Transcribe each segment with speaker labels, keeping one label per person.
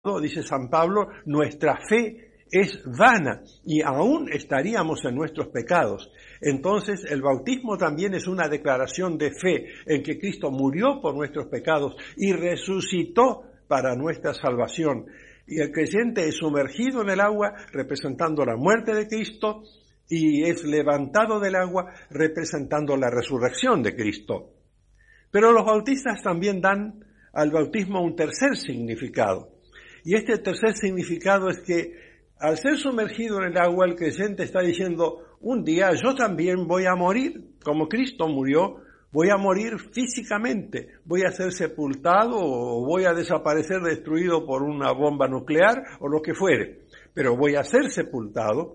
Speaker 1: dice San Pablo, nuestra fe es vana y aún estaríamos en nuestros pecados. Entonces el bautismo también es una declaración de fe en que Cristo murió por nuestros pecados y resucitó para nuestra salvación. Y el creyente es sumergido en el agua representando la muerte de Cristo y es levantado del agua representando la resurrección de Cristo. Pero los bautistas también dan al bautismo un tercer significado. Y este tercer significado es que al ser sumergido en el agua, el creyente está diciendo, un día yo también voy a morir, como Cristo murió, voy a morir físicamente, voy a ser sepultado o voy a desaparecer destruido por una bomba nuclear o lo que fuere, pero voy a ser sepultado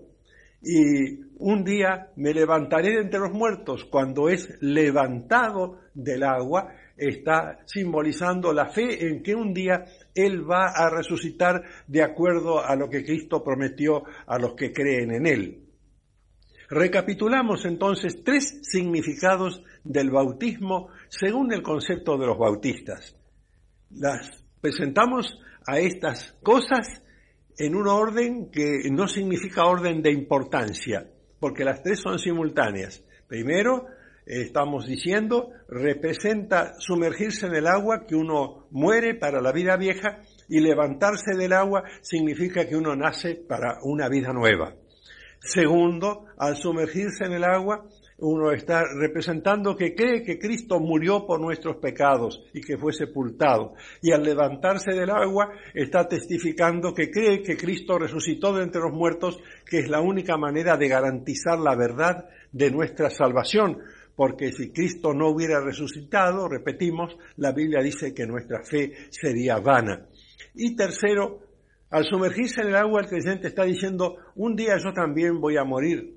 Speaker 1: y un día me levantaré de entre los muertos. Cuando es levantado del agua, está simbolizando la fe en que un día Él va a resucitar de acuerdo a lo que Cristo prometió a los que creen en Él. Recapitulamos entonces 3 significados del bautismo según el concepto de los bautistas. Las presentamos a estas cosas en un orden que no significa orden de importancia, porque las 3 son simultáneas. Primero, estamos diciendo, representa sumergirse en el agua, que uno muere para la vida vieja, y levantarse del agua significa que uno nace para una vida nueva. Segundo, al sumergirse en el agua, uno está representando que cree que Cristo murió por nuestros pecados y que fue sepultado. Y al levantarse del agua, está testificando que cree que Cristo resucitó de entre los muertos, que es la única manera de garantizar la verdad de nuestra salvación. Porque si Cristo no hubiera resucitado, repetimos, la Biblia dice que nuestra fe sería vana. Y tercero, al sumergirse en el agua, el creyente está diciendo, un día yo también voy a morir.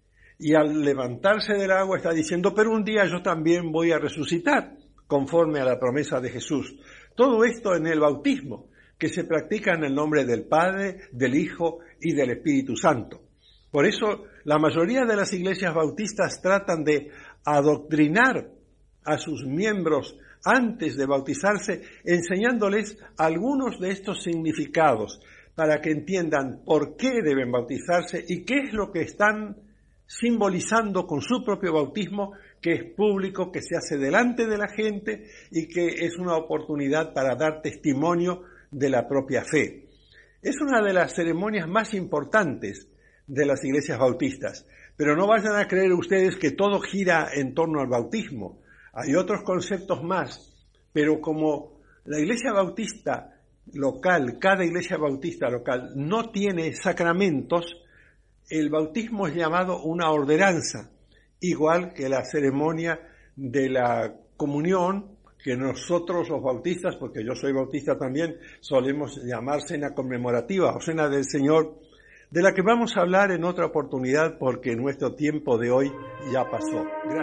Speaker 1: Y al levantarse del agua está diciendo, pero un día yo también voy a resucitar, conforme a la promesa de Jesús. Todo esto en el bautismo, que se practica en el nombre del Padre, del Hijo y del Espíritu Santo. Por eso, la mayoría de las iglesias bautistas tratan de adoctrinar a sus miembros antes de bautizarse, enseñándoles algunos de estos significados para que entiendan por qué deben bautizarse y qué es lo que están simbolizando con su propio bautismo, que es público, que se hace delante de la gente y que es una oportunidad para dar testimonio de la propia fe. Es una de las ceremonias más importantes de las iglesias bautistas, pero no vayan a creer ustedes que todo gira en torno al bautismo. Hay otros conceptos más, pero como la iglesia bautista local, cada iglesia bautista local no tiene sacramentos, el bautismo es llamado una ordenanza, igual que la ceremonia de la comunión, que nosotros los bautistas, porque yo soy bautista también, solemos llamar cena conmemorativa o cena del Señor, de la que vamos a hablar en otra oportunidad porque nuestro tiempo de hoy ya pasó. Gracias.